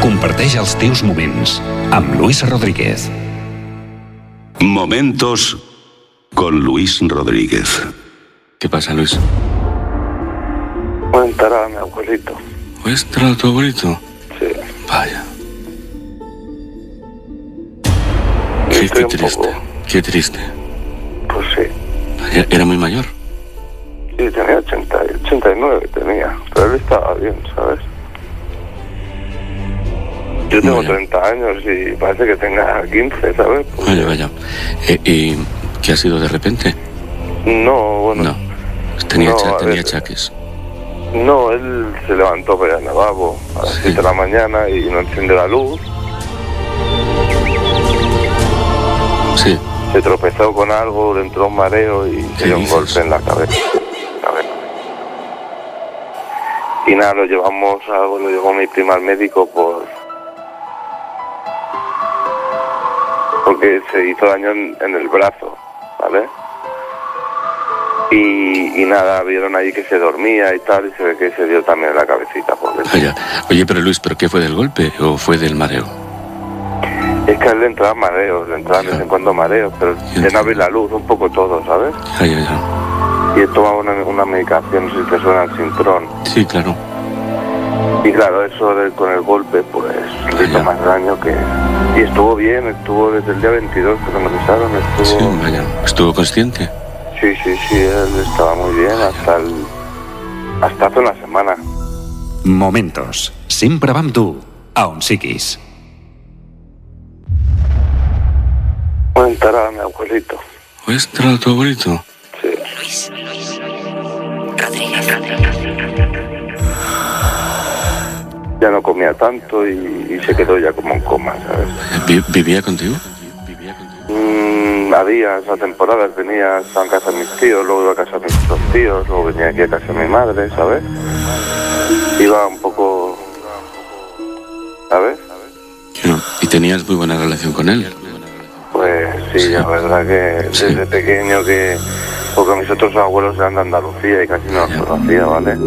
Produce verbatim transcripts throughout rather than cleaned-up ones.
Comparteix els teus moments amb Luis Rodríguez. Momentos con Luis Rodríguez. ¿Qué pasa, Luis? Voy a enterrar a mi abuelito. ¿Voy a enterrar a tu abuelito? Sí. Vaya. Qué, qué triste, poco... qué triste. Pues sí. Vaya, ¿era muy mayor? Sí, tenía ochenta, ochenta y nueve, tenía. Pero él estaba bien, ¿sabes? Yo tengo vaya. treinta años y parece que tenga quince, ¿sabes? Pues vaya, vaya. Eh, ¿Y qué ha sido de repente? No, bueno... No, tenía, no, cha- tenía ver, achaques. No, él se levantó para ir al lavabo a las siete sí. de la mañana y no encendió la luz. Sí. Se tropezó con algo, le entró un mareo y se dio un golpe en la cabeza. A ver. Y nada, lo llevamos a algo, lo llevó mi prima al médico por... porque se hizo daño en, en el brazo, ¿vale? Y, y nada, vieron ahí que se dormía y tal, y se ve que se dio también en la cabecita. Porque Oye, oye, pero Luis, ¿pero qué fue del golpe o fue del mareo? Es que a él le entraban mareos, le entraban de vez en cuando mareos, pero de no abrir la luz, un poco todo, ¿sabes? Ay, ay, ay. Y él tomaba una, una medicación, no sé si te suena, el Sintrón. Sí, claro. Y claro, eso de, con el golpe, pues le hizo más daño que... Y estuvo bien, estuvo desde el día veintidós que lo revisaron, estuvo... Sí, vaya. ¿Estuvo consciente? Sí, sí, sí, él estaba muy bien hasta el... hasta hace una semana. Momentos. Sempre va amb tu, a on siguis. Voy a enterrar a mi abuelito. ¿Voy a enterrar a tu abuelito? Sí. Luis Rodríguez. Ya no comía tanto y, y se quedó ya como en coma, ¿sabes? ¿Vi- ¿Vivía contigo? Mm, había esas temporadas, venía, estaba en casa de mis tíos, luego iba a casa de mis dos tíos, luego venía aquí a casa de mi madre, ¿sabes? Iba un poco... ¿sabes? ¿Y tenías muy buena relación con él? Pues sí, sí. La verdad que sí. desde pequeño que... porque mis otros abuelos eran de Andalucía y casi no los conocía, ¿vale?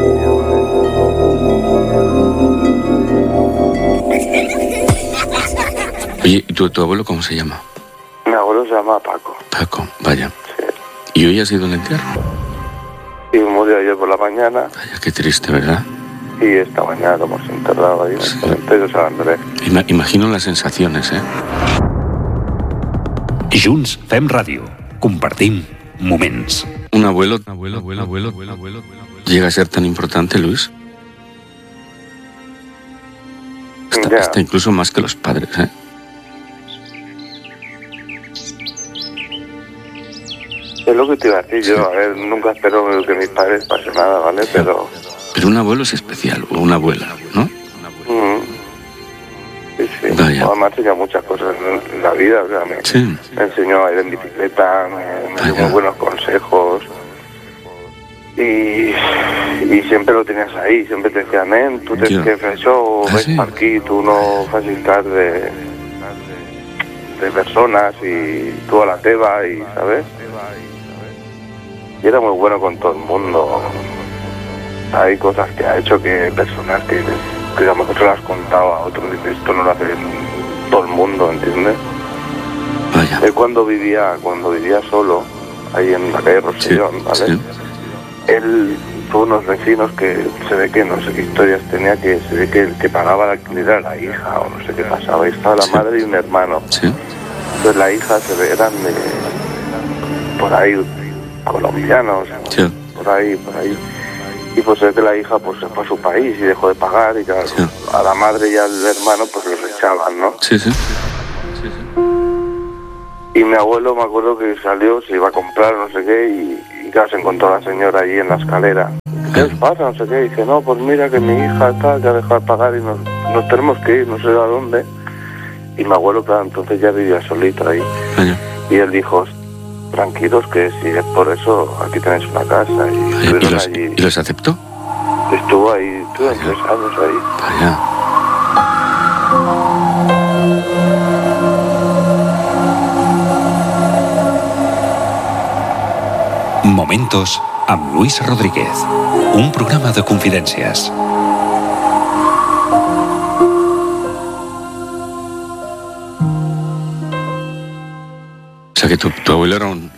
Oye, ¿y tu, tu abuelo cómo se llama? Mi abuelo se llama Paco. Paco, vaya. Sí. ¿Y hoy has ido al entierro? Y murió ayer por la mañana. Vaya, qué triste, ¿verdad? Y esta mañana lo hemos enterrado ahí en sí. el cementerio de San Andrés. Ima- imagino las sensaciones, ¿eh? Junts fem ràdio. Compartim moments. Un abuelo, abuelo, abuelo, abuelo, abuelo, abuelo, llega a ser tan importante, Luis. Hasta, Ya. hasta incluso más que los padres, ¿eh? Es lo que te iba a decir yo, a ver, nunca espero que mis padres pase nada, ¿vale? Pero... Pero un abuelo es especial, o una abuela, ¿no? Mm, sí, sí. Vaya. Me ha enseñado muchas cosas en, en la vida, o sea, me, Sí. me enseñó a ir en bicicleta, me, me dio Vaya. muy buenos consejos. Y, y siempre lo tenías ahí, siempre te decían, nen, tú tens Ya. que fer això, o Ah, ves sí? per aquí, tú no facis cas de, de personas y tú a la teva, y ¿sabes? Y era muy bueno con todo el mundo. Hay cosas que ha hecho que personas que, que a lo mejor se las has contado a otros, dices, esto no lo hace todo el mundo, ¿entiendes? Vaya. Él cuando vivía, cuando vivía solo, ahí en la calle Rosellón, Sí, ¿vale? sí. Él tuvo unos vecinos que se ve que, no sé qué historias tenía, que se ve que el que pagaba la alquiler era la hija, o no sé qué pasaba, y estaba la Sí. madre y un hermano. Sí. Entonces la hija se ve, eran de, por ahí, colombianos, Sí. por ahí, por ahí. Y pues es que la hija pues se fue a su país y dejó de pagar, y claro, Sí. a la madre y al hermano pues los echaban, ¿no? Sí, sí. Y mi abuelo, me acuerdo que salió, se iba a comprar, no sé qué, y, y claro, se encontró a la señora allí en la escalera. ¿Qué os pasa? No sé qué. Y dice, no, pues mira que mi hija está, que ha dejado de pagar y nos, nos tenemos que ir, no sé a dónde. Y mi abuelo, claro, entonces ya vivía solito ahí. Vaya. Y él dijo, tranquilos, que si es por eso, aquí tenéis una casa. Y Vaya. ¿Y, estuvieron los, allí. ¿Y los aceptó? Estuvo ahí, estuvo tres años ahí. Vaya. Momentos amb Luis Rodríguez. Un programa de confidències. Tu abuelo era un...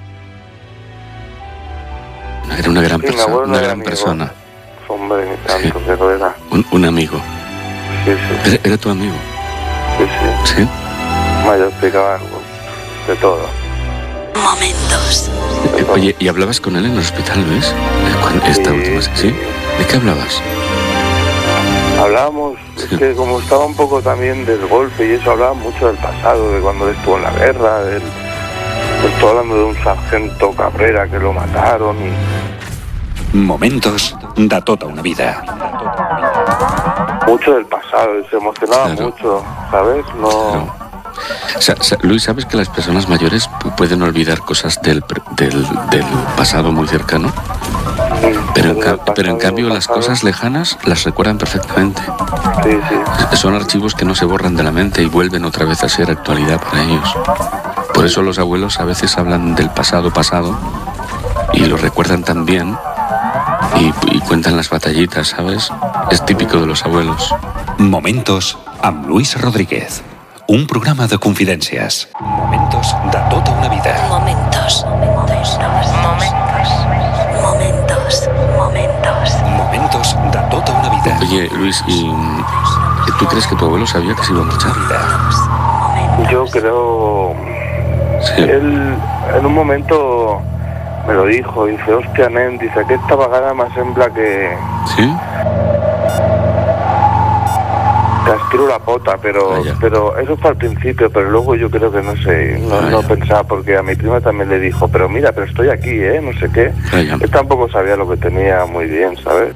Era una gran, Sí, mi perso- abuelo no una era gran amigo. persona. Hombre, ni tanto, Sí. que lo era. Un, un amigo. Sí, sí, Era, era tu amigo. sí, sí. ¿Sí? Me explicaba de todo. Momentos. Eh, Oye, ¿y hablabas con él en el hospital, Luis? Eh, cuando- Esta Sí, última, ¿sí? sí. ¿De qué hablabas? Hablábamos, Sí. es que como estaba un poco también del golpe y eso, hablaba mucho del pasado, de cuando él estuvo en la guerra, del... Estoy hablando de un sargento Cabrera que lo mataron y... Momentos de tota una vida. Mucho del pasado, se emocionaba Claro. mucho, ¿sabes? No... Claro. Sa- sa- Luis, ¿sabes que las personas mayores pu- pueden olvidar cosas del, pre- del, del pasado muy cercano? Pero en, ca- pero en cambio las cosas lejanas las recuerdan perfectamente. Sí, sí. Son archivos que no se borran de la mente y vuelven otra vez a ser actualidad para ellos. Por eso los abuelos a veces hablan del pasado pasado y lo recuerdan tan bien y, y cuentan las batallitas, ¿sabes? Es típico de los abuelos. Momentos amb Luis Rodríguez. Un programa de confidències. Momentos de tota una vida. Momentos. Momentos. Momentos. Momentos. Momentos. Momentos de tota una vida. Oye, Luis, ¿y tú crees que tu abuelo sabía que se iba a marchar? Yo creo... Sí. Él en un momento me lo dijo, dice, hostia, nen, dice, que esta vegada me sembla que... ¿Sí? Te estiro la pota, pero Vaya. pero eso fue al principio, pero luego yo creo que no sé, no, no Vaya. pensaba, porque a mi prima también le dijo, pero mira, pero estoy aquí, ¿eh? No sé qué. Vaya. Él tampoco sabía lo que tenía muy bien, ¿sabes?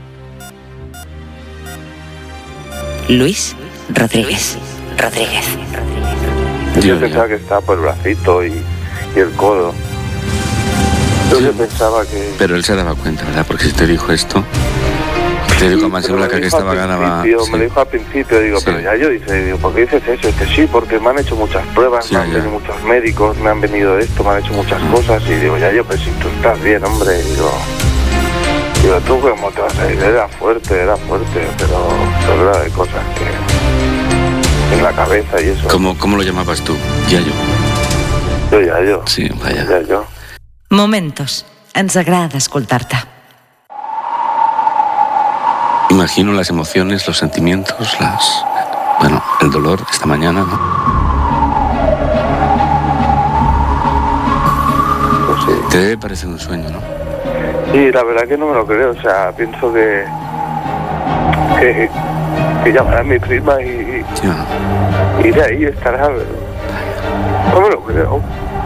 Luis Rodríguez. Rodríguez. Yo Ya, pensaba ya. que estaba por el bracito y, y el codo. Yo Sí. yo pensaba que... Pero él se daba cuenta, ¿verdad? Porque si te dijo esto, te dijo más Pero segura me que dijo esta al vagada va... principio, sí. Me lo dijo al principio, digo, Sí. pero ya yo, dice, digo, ¿por qué dices eso? Dice, sí, porque me han hecho muchas pruebas, Sí, me han ya. venido muchos médicos, me han venido esto, me han hecho muchas Ah. cosas, y digo, ya yo, pues si tú estás bien, hombre, y digo, digo, tú cómo te vas a ir, era fuerte, era fuerte, pero, pero era de cosas que en la cabeza y eso. ¿Cómo, ¿Cómo lo llamabas tú? Yayo. Yo ya yo, Sí, vaya. ya yo. Momentos. Ens agrada escoltar-te. Imagino las emociones, los sentimientos, las... Bueno, el dolor esta mañana, ¿no? Pues sí. Te debe parecer un sueño, ¿no? Sí, la verdad que no me lo creo, o sea, pienso que que, que llamará a mi prima y, Ya. y de ahí estará, pero no me lo creo.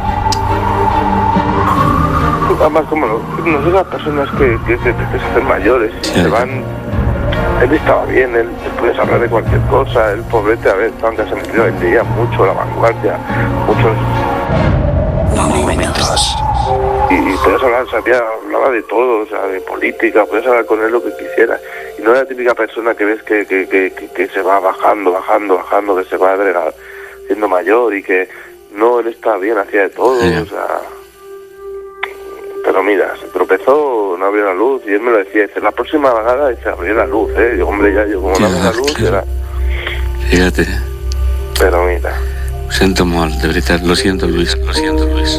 Además, como lo, no son las personas que, que, que, que se hacen mayores y Sí. se van. Él estaba bien, él puedes hablar de cualquier cosa, el pobrete, a ver, aunque se metió, él leía mucho La Vanguardia, muchos, Momentos. y, y podías hablar, sabía, hablaba de todo, o sea, de política, podías hablar con él lo que quisieras, y no era la típica persona que ves que, que, que, que, que se va bajando, bajando, bajando, que se va agregar, siendo mayor, y que no, él estaba bien, hacía de todo, Sí. o sea... Pero mira, se tropezó, no abrió la luz, y él me lo decía, dice, la próxima vagada, dice, abrir la luz, ¿eh? Y yo, hombre, ya, yo como no abrí la luz, Claro. era... Fíjate, Pero mira, ho sento molt, de veritat, lo siento, Luis, lo siento, Luis.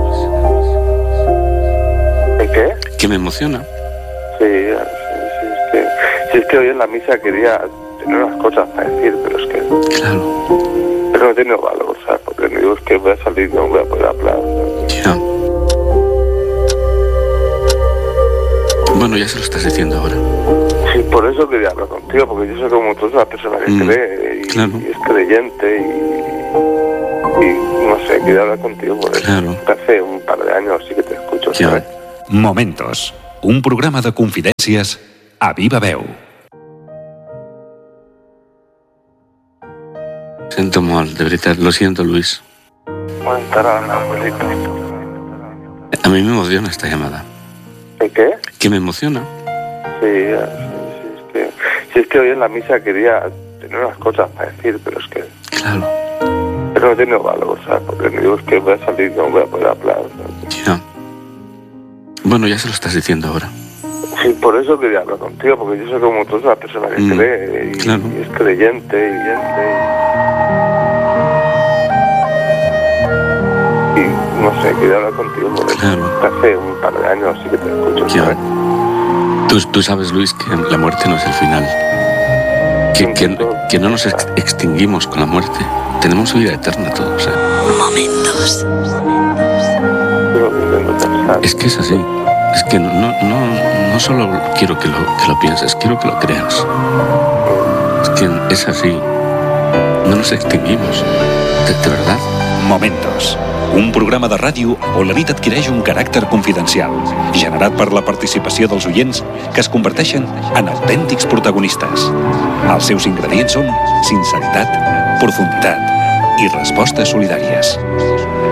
¿en qué? Que me emociona. Sí, sí, sí, es que, sí, es que hoy en la misa quería tener unas cosas para decir, pero es que... Claro, Pero no he tenido valor, ¿sabes? Porque me digo, es que voy a salir, no voy a poder hablar. ya. Bueno, ya se lo estás diciendo ahora. Sí, por eso quería hablar contigo, porque yo soy como toda la persona que Mm, cree y, claro. y es creyente y, y no sé, quería hablar contigo por eso. Claro. Que hace un par de años sí que te escucho, Ya. ¿sabes? Momentos. Un programa de confidències a viva veu. Ho sento molt, de veritat, lo siento, Luis. Bueno, estará el abuelito. A mí me emociona esta llamada. ¿Y qué? Que me emociona. Sí, ya, sí, sí, es que, sí, es que hoy en la misa quería tener unas cosas para decir, pero es que... Claro, Pero no he tenido valor, ¿sabes? Porque me digo, es que voy a salir, no voy a poder hablar. ¿sabes? ya. Bueno, ya se lo estás diciendo ahora. Sí, por eso quería hablar contigo, porque yo soy como toda la persona que Mm, cree y, claro. y es creyente y, y, y no sé, quería hablar contigo por eso. Claro. Hace un par de años sí que te escucho. Claro. ¿sabes? Tú, tú sabes, Luis, que la muerte no es el final. Que, que, que no nos ex- extinguimos con la muerte. Tenemos vida eterna todos. ¿eh? Momentos. Yo lo que intento pensar. Es que es así. Es que no, no, no, no solo quiero que lo, que lo pienses, quiero que lo creas. Es que es así. No nos extinguimos. De, de verdad. Momentos. Un programa de ràdio on la nit adquireix un caràcter confidencial, generat per la participació dels oients que es converteixen en autèntics protagonistes. Els seus ingredients són sinceritat, profunditat i respostes solidàries.